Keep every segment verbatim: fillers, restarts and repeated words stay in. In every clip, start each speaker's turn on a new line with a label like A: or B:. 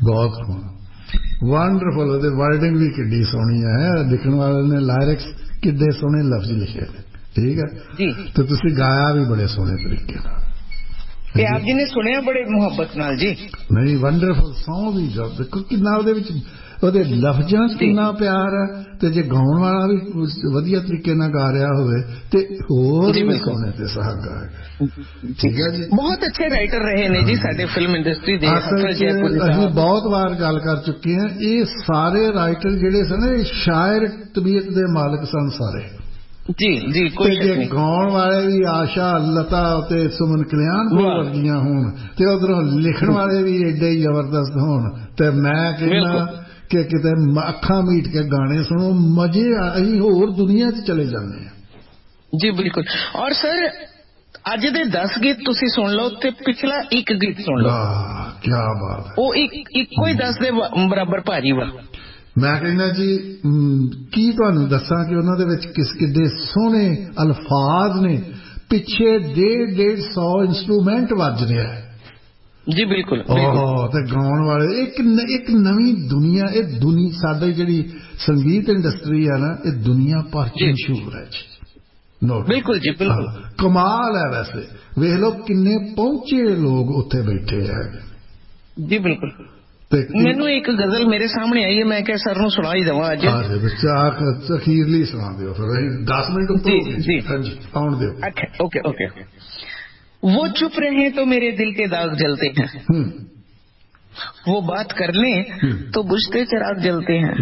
A: बहुत wonderful wording भी किड्डी सोहनी है लिखण वाले ने लायरिक्स किड्डे सोहने लफ्ज लिखे ने ठीक है
B: जी
A: तो तुसी गाया भी बड़े सोहने तरीके
B: ते आप जी ने सुनिया बड़े मुहब्बत नाल जी
A: नहीं वंडरफुल सॉन्ग भी जब देखो कितना ਉਹਦੇ ਵਿੱਚ ਉਹਦੇ ਲਫ਼ਜ਼ਾਂ 'ਚ ਕਿੰਨਾ ਪਿਆਰ ਹੈ ਤੇ ਜੇ ਗਾਉਣ ਵਾਲਾ ਵੀ ਵਧੀਆ ਤਰੀਕੇ ਨਾਲ ਗਾ ਰਿਹਾ ਹੋਵੇ ਤੇ ਹੋਰ ਵੀ ਸੋਹਣੇ ਤੇ ਸੁਹਾਗਾ ਠੀਕ ਹੈ ਜੀ
B: ਬਹੁਤ ਅੱਛੇ ਰਾਈਟਰ ਰਹੇ ਨੇ ਜੀ ਸਾਡੇ ਫਿਲਮ ਇੰਡਸਟਰੀ ਦੇ
A: ਅਸੀਂ ਬਹੁਤ ਵਾਰ ਗੱਲ ਕਰ ਚੁੱਕੇ ਹਾਂ ਇਹ ਸਾਰੇ ਰਾਈਟਰ ਜਿਹੜੇ ਸਨ ਇਹ ਸ਼ਾਇਰ ਤਬੀਅਤ ਦੇ ਮਾਲਕ ਸਨ ਸਾਰੇ
B: ਜੀ ਜੀ ਕੋਈ ਸ਼ੱਕ ਨਹੀਂ
A: ਗਾਉਣ ਵਾਲੇ ਵੀ ਆਸ਼ਾ ਲਤਾ ਤੇ ਸੁਮਨ ਕਲਿਆਣ ਵਰਗੀਆਂ ਹੋਣ ਤੇ ਉਧਰੋਂ ਲਿਖਣ ਵਾਲੇ ਵੀ ਏਡੇ ਹੀ ਜ਼ਬਰਦਸਤ ਹੋਣ ਤੇ ਮੈਂ ਕਹਿੰਦਾ ਕਿ ਕਿਤੇ ਅੱਖਾਂ ਮੀਟ ਕੇ ਗਾਣੇ ਸੁਣੋ ਮਜ਼ੇ ਅਸੀਂ ਹੋਰ ਦੁਨੀਆ 'ਚ ਚਲੇ ਜਾਂਦੇ ਹਾਂ
B: ਜੀ ਬਿਲਕੁਲ ਔਰ ਸਰ ਅੱਜ ਦੇ ਦਸ ਗੀਤ ਤੁਸੀਂ ਸੁਣ ਲਓ ਤੇ ਪਿਛਲਾ ਇੱਕ ਗੀਤ ਸੁਣ ਲਓ
A: ਕੀ ਬਾਤ ਹੈ
B: ਉਹ ਇੱਕ ਇੱਕੋ ਹੀ ਦਸ ਦੇ ਬਰਾਬਰ ਭਾਰੀ ਵਾ
A: ਮੈਂ ਕਹਿੰਦਾ ਜੀ ਕੀ ਤੁਹਾਨੂੰ ਦੱਸਾਂ ਕਿ ਉਹਨਾਂ ਦੇ ਵਿੱਚ ਕਿਸ ਕਿੱਡੇ ਸੋਹਣੇ ਅਲਫਾਜ਼ ਨੇ ਪਿੱਛੇ ਡੇਢ ਡੇਢ ਸੌ ਇੰਸਟਰੂਮੈਂਟ ਵੱਜ ਰਿਹਾ ਹੈ
B: ਜੀ ਬਿਲਕੁਲ
A: ਉਹ ਤੇ ਗਾਉਣ ਵਾਲੇ ਇੱਕ ਇੱਕ ਨਵੀਂ ਦੁਨੀਆ ਇਹ ਦੁਨੀਆ ਸਾਡੀ ਜਿਹੜੀ ਸੰਗੀਤ ਇੰਡਸਟਰੀ ਹੈ ਨਾ ਇਹ ਦੁਨੀਆ ਭਰ 'ਚ ਮਸ਼ਹੂਰ ਹੈ ਜੀ
B: ਬਿਲਕੁਲ ਜੀ ਬਿਲਕੁਲ
A: ਕਮਾਲ ਹੈ ਵੈਸੇ ਵੇਖ ਲਓ ਕਿੰਨੇ ਪਹੁੰਚੇ ਲੋਕ ਉੱਥੇ ਬੈਠੇ ਹੈਗੇ
B: ਜੀ ਬਿਲਕੁਲ ਮੈਨੂੰ ਇੱਕ ਗਜ਼ਲ ਮੇਰੇ ਸਾਹਮਣੇ ਆਈ ਹੈ ਮੈਂ ਕਿਹਾ ਸਰ ਨੂੰ ਸੁਣਾ ਹੀ ਦੇਵਾਂ ਅੱਜ
A: ਅਖੀਰਲੀ ਸੁਣਾ ਦਿਓ ਫਿਰ ਦਸ ਮਿੰਟ ਉੱਪਰ
B: ਜੀ
A: ਹਾਂਜੀ ਆਉਣ ਦਿਓ
B: ਓਕੇ ਓਕੇ वो चुप रहे तो मेरे दिल के दाग जलते हैं वो बात कर लें तो बुझते चिराग जलते हैं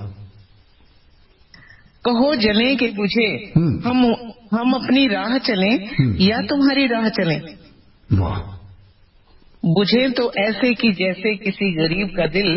B: कहो जले के बुझे हम हम अपनी राह चलें या तुम्हारी राह चलें बुझे तो ऐसे कि जैसे किसी गरीब का दिल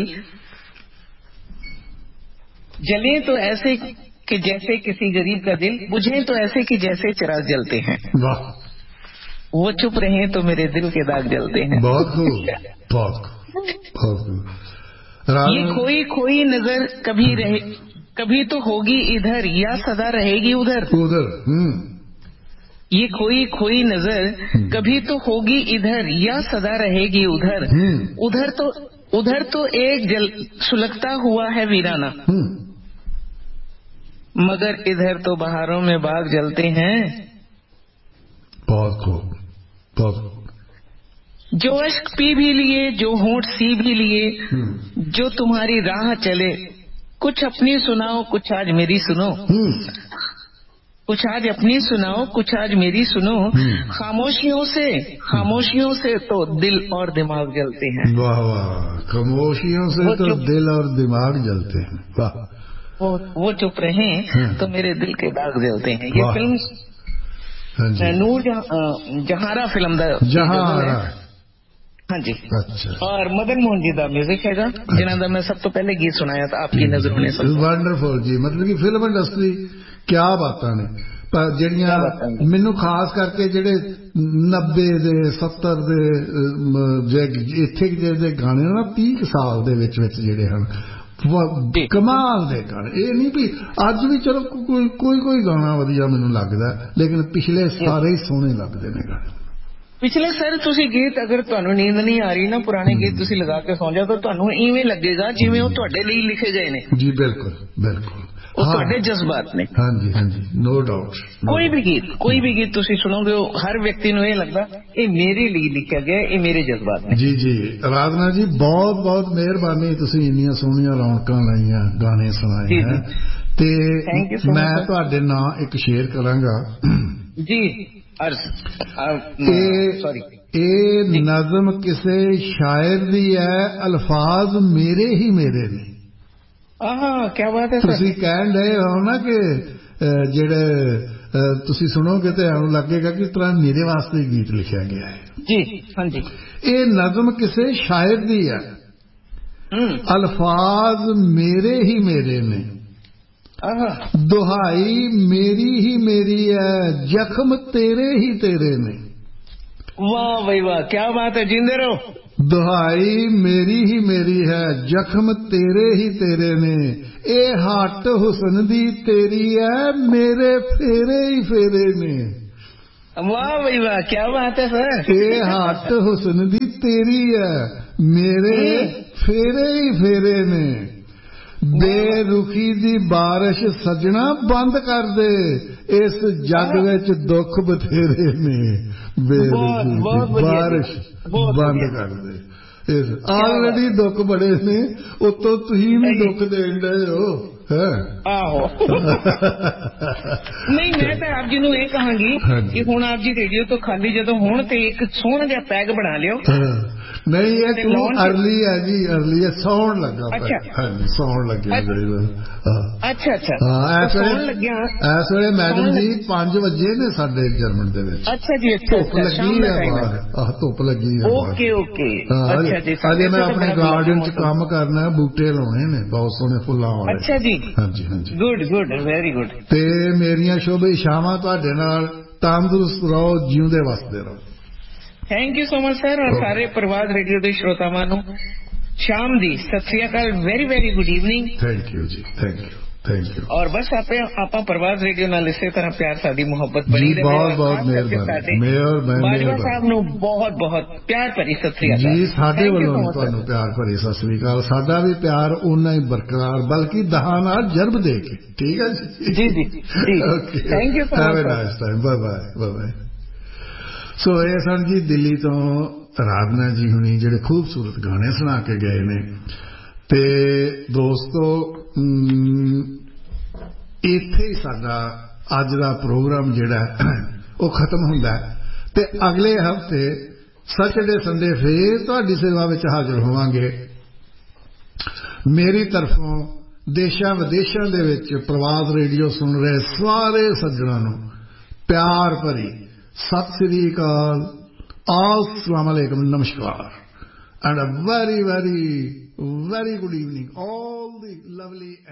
B: जले तो ऐसे कि जैसे किसी गरीब का दिल बुझे तो ऐसे कि जैसे चिराग जलते हैं वो चुप रहे तो मेरे दिल के दाग जलते हैं
A: बहुत खूब बहुत बहुत खूब
B: ये खोई खोई नजर कभी रहे कभी तो होगी इधर या सदा रहेगी उधर
A: उधर
B: ये खोई खोई नजर कभी तो होगी इधर या सदा रहेगी उधर उधर तो उधर तो एक जल सुलगता हुआ है वीराना मगर इधर तो बहारों में बाग जलते हैं
A: बहुत खूब
B: जो अश्क पी भी लिए जो होंठ सी भी लिए जो तुम्हारी राह चले कुछ अपनी सुनाओ कुछ आज मेरी सुनो कुछ आज अपनी सुनाओ कुछ आज मेरी सुनो खामोशियों से खामोशियों से तो दिल और दिमाग जलते हैं
A: वाह वाह खामोशियों से तो दिल और दिमाग जलते हैं वाह
B: वो वो चुप रहे तो मेरे दिल के दाग जलते हैं ये फिल्म नूर जहारा फिल्म ਦਾ
A: ਜਹਾਰਾ
B: ਹਾਂਜੀ
A: ਅੱਛਾ
B: ਔਰ ਮਦਨ ਮੋਹਨ ਜੀ ਦਾ 뮤직 ਹੈਗਾ ਜਿਨ੍ਹਾਂ ਦਾ ਮੈਂ ਸਭ ਤੋਂ ਪਹਿਲੇ ਗੀਤ ਸੁਣਾਇਆ ਤਾਂ ਆਪਕੀ ਨਜ਼ਰੋਂ ਨੇ
A: ਵੰਡਰਫੁਲ ਜੀ ਮਤਲਬ ਕਿ ਫਿਲਮ ਇੰਡਸਟਰੀ ਕੀ ਬਾਤਾਂ ਨੇ ਪਰ ਜਿਹੜੀਆਂ ਮੈਨੂੰ ਖਾਸ ਕਰਕੇ ਜਿਹੜੇ ਨੱਬੇ ਦੇ ਸੱਤਰ ਦੇ ਇੱਥੇ ਜਿਹੜੇ ਗਾਣੇ ਨਾ ਤੀਹ ਸਾਲ ਦੇ ਵਿੱਚ ਵਿੱਚ ਜਿਹੜੇ ਹਨ ਕਮਾਲ ਦੇ ਗਾਣੇ ਇਹ ਨਹੀਂ ਵੀ ਅੱਜ ਵੀ ਚਲੋ ਕੋਈ ਕੋਈ ਕੋਈ ਗਾਣਾ ਵਧੀਆ ਮੈਨੂੰ ਲੱਗਦਾ ਲੇਕਿਨ ਪਿਛਲੇ ਸਾਰੇ ਹੀ ਸੋਹਣੇ ਲੱਗਦੇ ਨੇ ਗਾਣੇ
B: ਪਿਛਲੇ ਸਰ ਤੁਸੀਂ ਗੀਤ ਅਗਰ ਤੁਹਾਨੂੰ ਨੀਂਦ ਨਹੀਂ ਆ ਰਹੀ ਨਾ ਪੁਰਾਣੇ ਗੀਤ ਤੁਸੀਂ ਲਗਾ ਕੇ ਸੌਂ ਜਾਓ ਤਾਂ ਤੁਹਾਨੂੰ ਇਵੇਂ ਲੱਗੇਗਾ ਜਿਵੇਂ ਉਹ ਤੁਹਾਡੇ ਲਈ ਲਿਖੇ ਗਏ ਨੇ
A: ਜੀ ਬਿਲਕੁਲ ਬਿਲਕੁਲ
B: ਉਹ ਤੁਹਾਡੇ ਜਜ਼ਬਾਤ ਨੇ
A: ਹਾਂਜੀ ਹਾਂਜੀ ਨੋ ਡਾਊਟ
B: ਕੋਈ ਵੀ ਗੀਤ ਕੋਈ ਵੀ ਗੀਤ ਤੁਸੀਂ ਸੁਣੋਗੇ ਉਹ ਹਰ ਵਿਅਕਤੀ ਨੂੰ ਇਹ ਲੱਗਦਾ ਇਹ ਮੇਰੇ ਲਈ ਲਿਖਿਆ ਗਿਆ ਇਹ ਮੇਰੇ ਜਜ਼ਬਾਤ ਨੇ
A: ਜੀ ਜੀ ਰਾਧਨਾ ਜੀ ਬਹੁਤ ਬਹੁਤ ਮਿਹਰਬਾਨੀ ਤੁਸੀਂ ਇੰਨੀਆਂ ਸੋਹਣੀਆਂ ਰੌਣਕਾਂ ਲਾਈਆਂ ਗਾਣੇ ਸੁਣਾਏ ਹੈ ਤੇ ਮੈਂ ਤੁਹਾਡੇ ਨਾਂ ਇੱਕ ਸ਼ੇਅਰ ਕਰਾਂਗਾ
B: ਜੀ ਸੌਰੀ
A: ਇਹ ਨਜ਼ਮ ਕਿਸੇ ਸ਼ਾਇਰ ਦੀ ਹੈ ਅਲਫਾਜ਼ ਮੇਰੇ ਹੀ ਮੇਰੇ ਨੇ
B: ਆਹ ਕੀ ਬਾਤ ਹੈ
A: ਤੁਸੀਂ ਕਹਿਣ ਰਹੇ ਹੋ ਨਾ ਕਿ ਜਿਹੜੇ ਤੁਸੀਂ ਸੁਣੋਗੇ ਤੇ ਤੁਹਾਨੂੰ ਲੱਗੇਗਾ ਕਿ ਤਰ੍ਹਾਂ ਮੇਰੇ ਵਾਸਤੇ ਗੀਤ ਲਿਖਿਆ ਗਿਆ ਹੈ
B: ਜੀ ਹਾਂਜੀ
A: ਇਹ ਨਜ਼ਮ ਕਿਸੇ ਸ਼ਾਇਰ ਦੀ ਹੈ ਅਲਫਾਜ਼ ਮੇਰੇ ਹੀ ਮੇਰੇ ਨੇ ਦੁਹਾਈ ਮੇਰੀ ਹੀ ਮੇਰੀ ਹੈ ਜ਼ਖਮ ਤੇਰੇ ਹੀ ਤੇਰੇ ਨੇ
B: ਵਾਹ ਬਈ ਵਾਹ ਕੀ ਬਾਤ ਹੈ ਜਿੰਦੇ ਰਹੋ
A: ਦੁਹਾਈ ਮੇਰੀ ਹੀ ਮੇਰੀ ਹੈ ਜ਼ਖਮ ਤੇਰੇ ਹੀ ਤੇਰੇ ਨੇ ਇਹ ਹੱਟ ਹੁਸਨ ਦੀ ਤੇਰੀ ਹੈ ਮੇਰੇ ਫੇਰੇ ਹੀ ਫੇਰੇ ਨੇ
B: वाह भाई वाह, क्या बात है सर।
A: ये हट हुस्न दी तेरी है, मेरे फेरे ही फेरे ने, बेरुखी दी बारिश सजना बंद कर दे, इस जग विच दुख बथेरे ने, बेरुखी दी बारिश बंद कर दे। ऑलरेडी दुख बड़े ने, उतो तुसीं भी दुख देण डए हो।
B: आहो नहीं, मैं तो आप जी नूं ਇਹ ਕਹਾਂਗੀ ਕਿ ਹੁਣ ਆਪ ਜੀ ਰੇਡੀਓ ਤੋਂ ਖਾਲੀ ਜਦੋਂ ਹੋਣ ਤੇ ਇੱਕ ਸੋਹਣਾ ਜਿਹਾ ਪੈਗ ਬਣਾ ਲਿਓ।
A: नहीं ये तू अर्ली है जी, अर्ली है, सौण लगा।
B: अच्छा
A: सौण लग्या।
B: अच्छा अच्छा
A: इस वेले मैडम जी पांच वजे ने साडे जर्मन दे विच।
B: अच्छा जी, अच्छा
A: धुप लगी है बाहर। आह धुप लगी है।
B: Okay okay. अच्छा जी,
A: अजे मैं अपने गार्डन च काम करना है, बूटे लाने ने बहुत सोहने फुल्लां वाले।
B: अच्छा जी,
A: हाँ जी हाँ जी,
B: गुड गुड, वेरी गुड।
A: ते मेरियां शुभ इच्छावां तुहाडे नाल, तंदुरुस्त रहो, जीउंदे वसदे रहो।
B: Thank you so much sir. और सारे प्रवाद रेडियो के श्रोतावां नूं शाम दी सत श्री अकाल, very very good evening.
A: Thank you ji, thank you thank you.
B: और बस आपे आपा प्रवाद रेडियो नाल इसे तरह प्यार साडी मोहब्बत बनी रहे।
A: बहुत बहुत मेहरबानी। मेयर मैं
B: बाजवा साहब नूं बहुत बहुत प्यार भरी सत श्री अकाल
A: जी। साडे वल्लों तुहानूं प्यार भरी सत श्री अकाल। साडा भी प्यार उन्ना ही बरकरार, बल्कि दहां नाल जरब दे के। ठीक है जी
B: जी जी जी। Thank you so much.
A: Have a nice time. Bye bye bye bye. सो ये सन जी दिल्ली तो राधना जी हुणी जिहड़े खूबसूरत गाने सुना के गए ने। ते दोस्तों इत्थे ही साडा अज दा प्रोग्राम जिहड़ा वो खत्म हुंदा है, ते अगले हफ्ते सैटरडे संडे फिर तुहाडी सेवा विच हाजिर होवांगे। मेरी तरफों देशां विदेशां दे विच प्रवाद रेडियो सुन रहे सारे सज्जणां नूं प्यार भरी सत श्री अकाल, अस्सलाम वालेकुम, नमस्कार, and a very very very good evening all the lovely